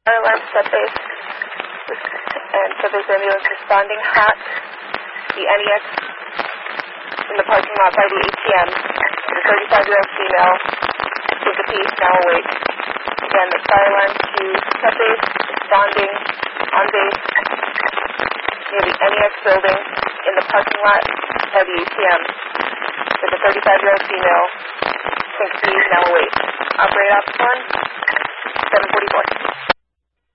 Fire alarm set base. And so there's ambulance responding hot. The NEX in the parking lot by the ATM. The 35-year-old female with the piece now awake. Again, the fire alarm to set base, responding on base near the NEX building in the parking lot by the ATM with a 35-year-old female, syncope, now awake. Operator Office 1, 744.